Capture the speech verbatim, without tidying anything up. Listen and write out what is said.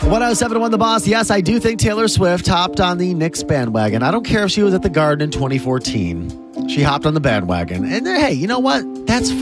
one oh seven one The Boss. Yes, I do think Taylor Swift hopped on the Knicks bandwagon. I don't care if she was at the Garden in twenty fourteen. She hopped on the bandwagon. And hey, you know what? That's fine.